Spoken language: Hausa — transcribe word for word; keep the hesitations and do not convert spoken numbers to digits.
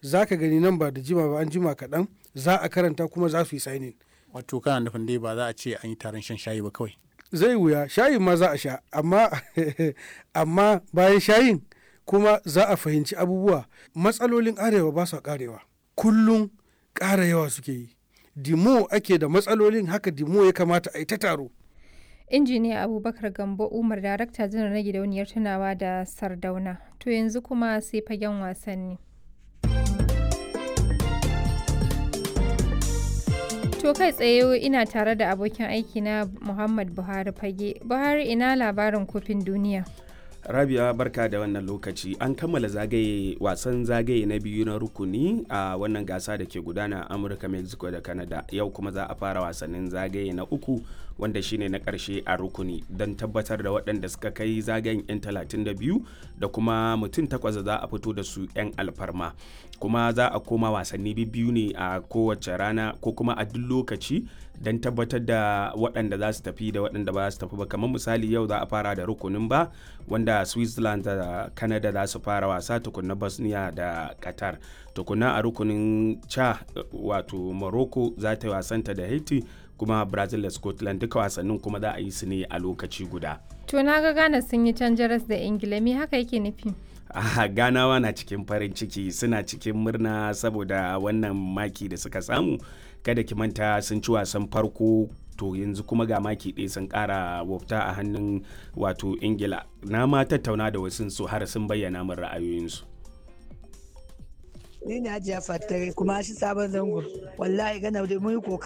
za ka gani nan ba da jima ba an jima kaɗan za a karanta kuma za su yi signing. Wato kana nufin dai ba za a ce an yi taron shan shayi ba kawai. Zai wuya, shayin ma za a sha, amma amma bayan shayin kuma za a fahimci abubuwa. Matsalolin arewa ba su karewa, kullum ƙara yawa suke yi. Dimo ake da matsalolin, haka dimo ya kamata a yi ta taro. Injiniya Abubakar Gambo Umar, Darakta Janar na Gidauniyar Tunawa da Sardauna. To yanzu kuma sai fagen wasanni. To kai tsaye ina tare da abokin aiki na Muhammad Buhari Fage. Buhari, ina labarin kofin duniya. Rabia, barka da wannan lokaci. An kammala zagaye wasan zagaye na biyu na rukuni a wannan gasa da ke gudana a Amurka, Mexico da Canada. Yau kuma za a fara wasannin zagaye na uku wanda shine na ƙarshe a rukuni don tabbatar da waɗanda suka kai zagayen 'yan talatin da biyu da kuma mutum takwas za a fito da su 'yan alfarma. Kuma za a koma wasanni biyu ne a kowace rana ko kuma a duk lokaci don tabbatar da waɗanda za su tafi da waɗanda ba su tafi ba. Kamar misali yau za a fara da rukunin ba wanda Switzerland da Canada za su fara wasa, tukunna Bosnia da Qatar. Tukunna a rukunin ca wato Morocco za ta yi wasanta da Haiti, kuma Brazil da Scotland duka wasannin kuma za a yi su ne a lokaci guda. To na ga Ghana sun yi can jaras da Ingila, me haka yake nufi? Ah, Ganawa na cikin farin ciki, suna cikin murna saboda wannan maki da suka samu. Kada ki manta sun ci wasan farko, to yanzu kuma ga maki ɗaya sun ƙara wafta a hannun wato Ingila. Na ma tattauna da wasu su har sun bayyana min ra'ayoyinsu. Ni ne Hajiya Fattare kuma shi sabon zango. Wallahi Ghana da mun yi kokari.